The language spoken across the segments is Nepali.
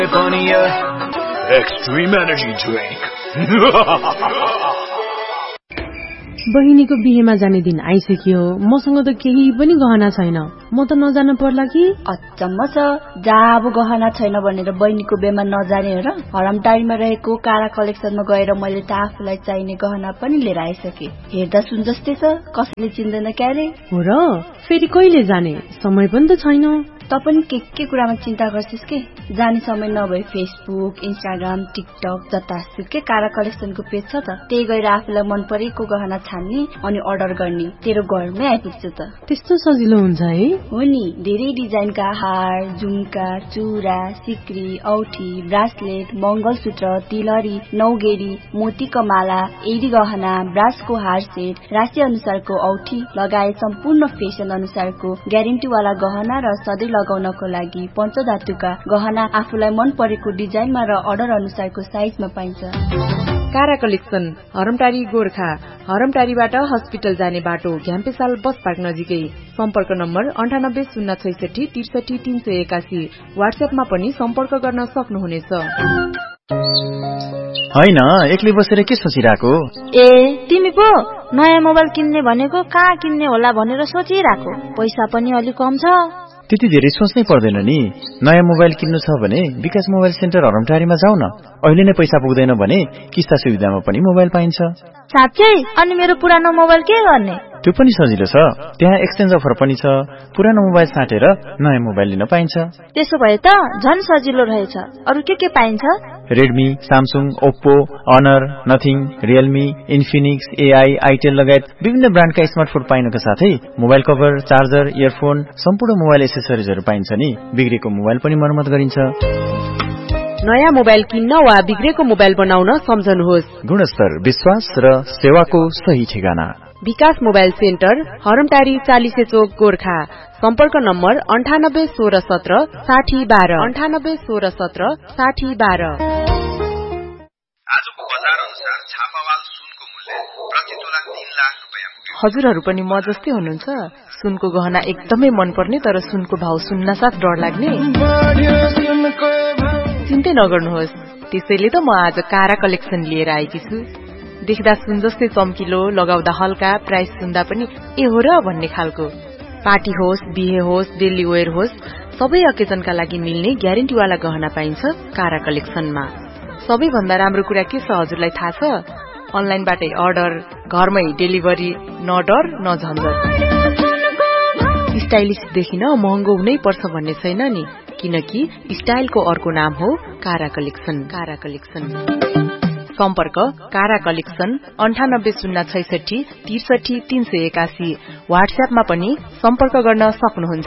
Extreme energy drink. बहिनीको बिहेमा जाने दिन आइसक्यो। मसँग त केही पनि गहना छैन। म त नजान पर्ला कि? अचम्म छ, जहाँ अब गहना छैन भनेर बहिनीको बिहेमा नजाने हो र? हरमटारीमा रहेको कारा कलेक्सनमा गएर मैले त आफूलाई चाहिने गहना पनि लिएर आइसके। हेर्दा सुन जस्तै छ, कसैले चिन्दैन क्यारे। हो र? फेरि कहिले जाने? समय पनि त छैन। त पनि के कुरामा चिन्ता गर्छिस् के? जाने समय नभए फेसबुक, इन्स्टाग्राम, टिकटक जतासुकै कारा कलेक्सनको पेज छ त। त्यही गएर आफूलाई मन परेको गहना छान्ने अनि अर्डर गर्ने। तेरो घरमै आइपुग्छ त। त्यस्तो सजिलो हुन्छ है? हो नि, धेरै डिजाइनका हार, झुम्का, चुरा, सिक्री, औठी, ब्रासलेट, मंगलसूत्र, तिलहरी, नौगेडी, मोतीको माला, एडी गहना, ब्रासको हार सेट, राशि अनुसारको औठी लगायत सम्पूर्ण फेसन अनुसारको ग्यारेन्टीवाला गहना र सधैँ लगाउनको लागि पञ्चधातुका गहना आफूलाई मन परेको डिजाइनमा र अर्डर अनुसारको साइजमा पाइन्छ। कारा कलेक्सन, हरमटारी गोर्खा। हरमटारीबाट हस्पिटल जाने बाटो, घ्याम्पेसाल बस पार्क नजिकै। सम्पर्क नम्बर 980663 63381। व्हाट्सएपमा पनि सम्पर्क गर्न सक्नुहुनेछ। हैन, एक्लै बसेर के सोचिराको? ए, तिमी पो नयाँ मोबाइल किन्ने भनेको कहाँ किन्ने होला भनेर सोचिराको। पैसा पनि अलि कम छ। त्यति धेरै सोच्नै पर्दैन नि। नयाँ मोबाइल किन्नु छ भने विकास मोबाइल सेन्टर हरमटारीमा जाऊ न। अहिले नै पैसा पुग्दैन भने किस्ता सुविधामा पनि मोबाइल पाइन्छ। साँच्चै? अनि मेरो पुरानो मोबाइल के गर्ने? त्यो पनि सजिलो छ। त्यहाँ एक्सचेन्ज अफर पनि छ। पुरानो मोबाइल साटेर नयाँ मोबाइल लिन पाइन्छ। त्यसो भए त झन् सजिलो रहेछ। अरु के पाइन्छ? Redmi, Samsung, Oppo, honour, nothing, Realme, Infinix, AI, Itel लगायत विभिन्न ब्रान्डका स्मार्टफोन पाइनुका साथै मोबाइल कभर, चार्जर, इयरफोन, सम्पूर्ण मोबाइल एसेसरिजहरू पाइन्छ नि। बिग्रेको मोबाइल पनि मर्मत गरिन्छ। नयाँ मोबाइल किन्न वा बिग्रेको मोबाइल बनाउन सम्झनुहोस्। गुणस्तर, विश्वास र सेवाको सही ठेगाना विकास मोबाइल सेन्टर, हरमटारी 40 चोक गोर्खा। सम्पर्क नम्बर 981617 6012 981617 6012। आजको बजार अनुसार छापावाल सुनको मूल्य प्रति तोला 3 लाख रुपैयाँ पुग्यो। हजुरहरू पनि म जस्तै हुनुहुन्छ? सुनको गहना एकदमै मनपर्ने तर सुनको भाव सुन्नासाथ डर लाग्ने? चिन्तै नगर्नुहोस्। त्यसैले त म आज कारा कलेक्सन लिएर आएकी छु। देख्दा सुन जस्तै चम्किलो, लगाउँदा हल्का, प्राइस सुन्दा पनि ए हो र भन्ने खालको। पार्टी होस्, बिहे होस्, डेली वेयर होस्, सबै अकेजनका लागि मिल्ने ग्यारेन्टीवाला गहना पाइन्छ कारा कलेक्सनमा। सबैभन्दा राम्रो कुरा के छ हजुरलाई थाहा छ? अनलाइनबाटै अर्डर, घरमै डेलिभरी, न डर न झन्झट। स्टाइलिश देखिन महँगो हुनै पर्छ भन्ने छैन नि, किनकि स्टाइलको अर्को नाम हो कारा कलेक्सन। कारा कलेक्सन। सम्पर्क कारा कलेक्सन 980663 63381। व्हाट्सएपमा पनि सम्पर्क गर्न सक्नुहुन्छ।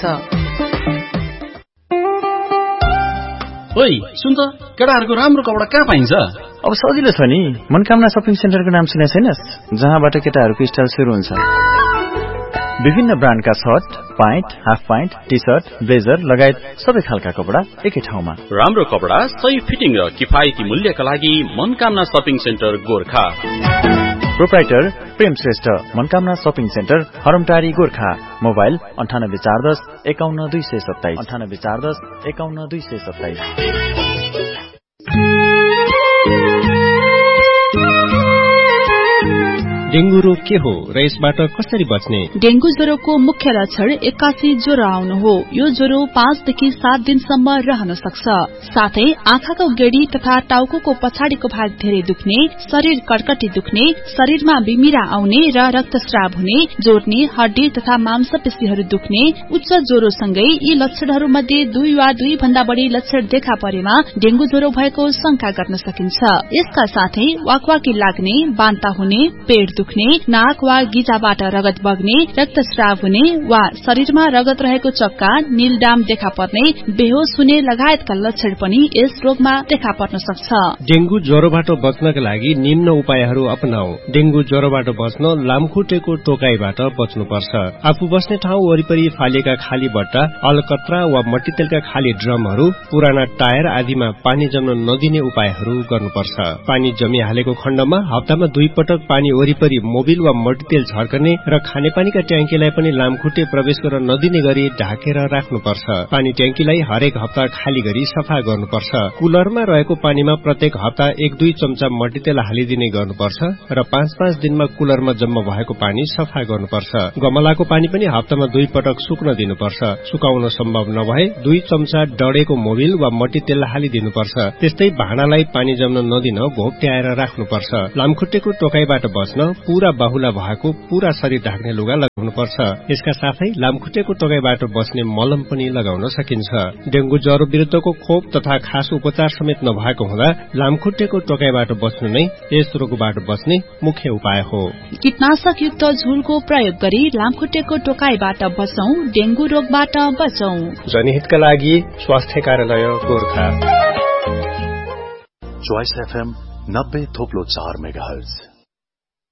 ओइ सुन त, केटाहरूको राम्रो कपडा कहाँ पाइन्छ? अब सजिलो छ नि। मनकामना शपिङ सेन्टरको नाम सुने छैनस्? जहाँबाट केटाहरूको स्टाइल सुरु हुन्छ। विभिन्न ब्रान्डका short, pant, half pant, T short, blazer लगायत सबै खालका कपडा एकै ठाउँमा। राम्रो कपडा, सही फिटिङ र किफायती मूल्यका लागि Manakamana shopping centre Gorkha. Proprietor प्रेम Shrestha, Manakamana shopping centre, हरमटारी Gorkha. Mobile 9841 51227 9841 51227। Dengue रोग के हो र यसबाट कसरी बच्ने? डेंगू ज्वरोको मुख्य लक्षण एक्कासी ज्वरो आउनु हो। यो ज्वरो 5 देखि 7 दिनसम्म रहन सक्छ। साथै आँखाको गेडी तथा टाउको पछाडिको भाग धेरै दुख्ने, शरीर कटकटी दुख्ने, शरीरमा बिमिरा आउने र रक्तस्राव हुने, जोर्नी, हड्डी तथा मांसपेशीहरू दुख्ने, उच्च ज्वरोसँगै यी लक्षणहरू मध्ये 2 वा 2 भन्दा बढी लक्षण देखा परेमा डेंगू ज्वरो भएको शंका गर्न सकिन्छ। यसका साथै वाकवाकी लाग्ने, बान्ता हुने, पेट दुख्ने, नाक वा गिजाबाट रगत बग्ने, रक्तस्राव हुने वा शरीरमा रगत रहेको चक्का, नीलडाम देखा पर्ने, बेहोस हुने लगायतका लक्षण पनि यस रोगमा देखा पर्न सक्छ। डेंगू ज्वरोबाट बच्नका लागि निम्न उपायहरू अपनाऊ। डेंगू ज्वरोबाट बच्न लामखुट्टेको टोकाइबाट बच्नुपर्छ। आफू बस्ने ठाउँ वरिपरि फालिएका खाली बट्टा, अलकत्रा वा मट्टीतेलका खाली ड्रमहरू, पुराना टायर आदिमा पानी जम्न नदिने उपायहरू गर्नुपर्छ। पानी जमिहालेको खण्डमा हप्तामा 2 पटक पानी वरिपरि वरिपरि मोबिल वा मट्टीतेल झर्कने र खानेपानीका ट्याङ्कीलाई पनि लामखुट्टे प्रवेश गर्न नदिने गरी ढाकेर राख्नुपर्छ। पानी ट्याङ्कीलाई हरेक हप्ता खाली गरी सफा गर्नुपर्छ। कुलरमा रहेको पानीमा प्रत्येक हप्ता 1-2 चम्चा मट्टीतेल हालिदिने गर्नुपर्छ र 5-5 दिनमा कुलरमा जम्मा भएको पानी सफा गर्नुपर्छ। गमलाको पानी पनि हप्तामा 2 पटक सुक्न दिनुपर्छ। सुकाउन सम्भव नभए 2 चम्चा डढेको मोबिल वा मट्टीतेल हालिदिनुपर्छ। त्यस्तै भाँडालाई पानी जम्न नदिन घोप्ट्याएर राख्नुपर्छ। लामखुट्टेको टोकाइबाट बच्न पूरा बाहुला भएको पूरा शरीर ढाक्ने लुगा लगाउनुपर्छ। यसका साथै लामखुट्टेको टोकाइबाट बच्ने मलम पनि लगाउन सकिन्छ। डेंगू ज्वरो विरुद्धको खोप तथा खास उपचार समेत नभएको हुँदा लामखुट्टेको टोकाइबाट बच्नु नै यस रोगबाट बच्ने मुख्य उपाय हो। कीटनाशक युक्त झुलको प्रयोग गरी लामखुट्टेको टोकाइबाट बचौं, डेंगू रोगबाट बचौं। जनहितका लागि स्वास्थ्य कार्यालय गोरखा। Choice FM 90.4 megahertz.